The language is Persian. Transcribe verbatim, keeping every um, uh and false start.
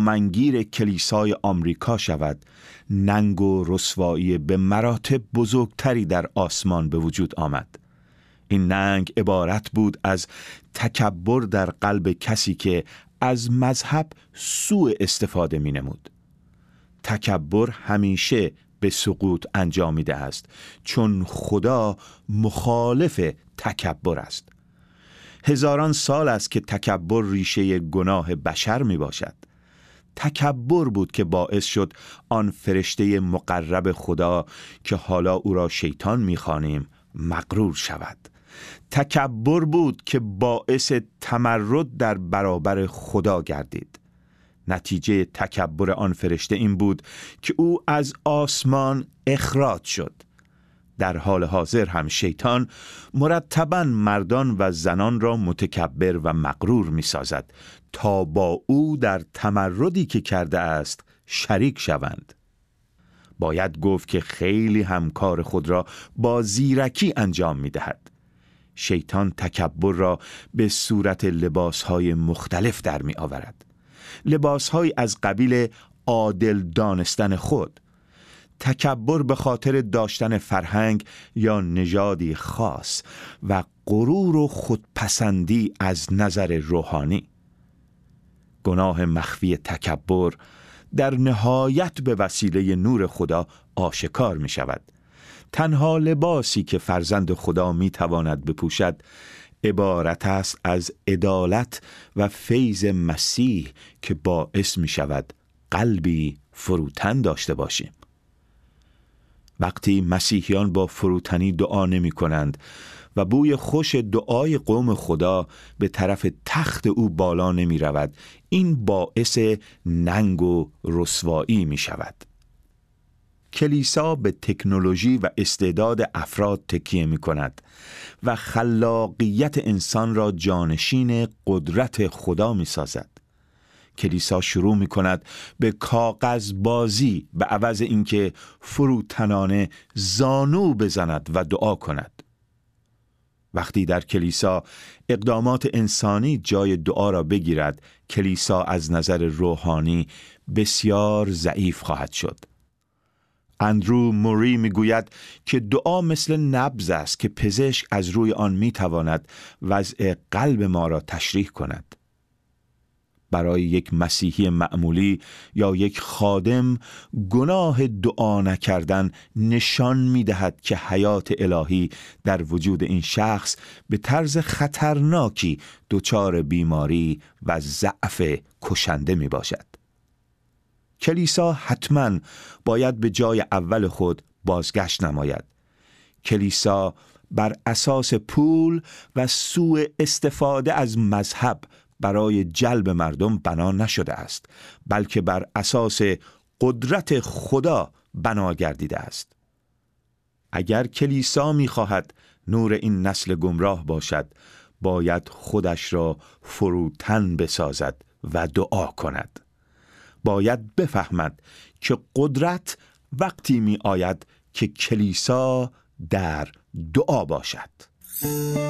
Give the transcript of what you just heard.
دامنگیر کلیسای آمریکا شود، ننگ و رسوایی به مراتب بزرگتری در آسمان به وجود آمد. این ننگ عبارت بود از تکبر در قلب کسی که از مذهب سوء استفاده می نمود. تکبر همیشه به سقوط انجامیده است، چون خدا مخالف تکبر است. هزاران سال است که تکبر ریشه گناه بشر می باشد. تکبر بود که باعث شد آن فرشته مقرب خدا که حالا او را شیطان می خوانیم مغرور شود. تکبر بود که باعث تمرد در برابر خدا گردید. نتیجه تکبر آن فرشته این بود که او از آسمان اخراج شد. در حال حاضر هم شیطان مرتباً مردان و زنان را متکبر و مغرور می سازد تا با او در تمردی که کرده است شریک شوند. باید گفت که خیلی هم کار خود را با زیرکی انجام می دهد. شیطان تکبر را به صورت لباسهای مختلف در می آورد. لباسهای از قبیل عادل دانستن خود. تکبر به خاطر داشتن فرهنگ یا نژادی خاص و غرور و خودپسندی از نظر روحانی. گناه مخفی تکبر در نهایت به وسیله نور خدا آشکار می شود. تنها لباسی که فرزند خدا می تواند بپوشد عبارت است از عدالت و فیض مسیح که باعث می شود قلبی فروتن داشته باشیم. وقتی مسیحیان با فروتنی دعا نمی کنند و بوی خوش دعای قوم خدا به طرف تخت او بالا نمی رود، این باعث ننگ و رسوایی می شود. کلیسا به تکنولوژی و استعداد افراد تکیه می کند و خلاقیت انسان را جانشین قدرت خدا می سازد. کلیسا شروع می کند به کاغذ بازی به عوض اینکه فروتنانه زانو بزند و دعا کند. وقتی در کلیسا اقدامات انسانی جای دعا را بگیرد، کلیسا از نظر روحانی بسیار ضعیف خواهد شد. اندرو موری میگوید که دعا مثل نبض است که پزشک از روی آن میتواند وضع قلب ما را تشریح کند. برای یک مسیحی معمولی یا یک خادم گناه دعا نکردن نشان می‌دهد که حیات الهی در وجود این شخص به طرز خطرناکی دچار بیماری و ضعف کشنده میباشد. کلیسا حتماً باید به جای اول خود بازگشت نماید. کلیسا بر اساس پول و سوء استفاده از مذهب برای جلب مردم بنا نشده است، بلکه بر اساس قدرت خدا بنا گردیده است. اگر کلیسا می‌خواهد نور این نسل گمراه باشد، باید خودش را فروتن بسازد و دعا کند. باید بفهمد که قدرت وقتی می آید که کلیسا در دعا باشد.